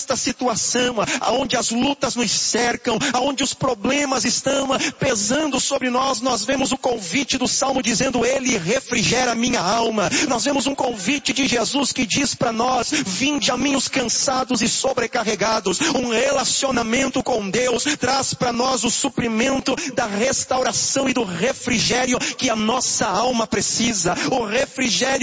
esta situação, aonde as lutas nos cercam, aonde os problemas estão pesando sobre nós, nós vemos o convite do Salmo dizendo: Ele refrigera a minha alma. Nós vemos um convite de Jesus que diz para nós: vinde a mim os cansados e sobrecarregados. Um relacionamento com Deus traz para nós o suprimento da restauração e do refrigério que a nossa alma precisa. O refrigério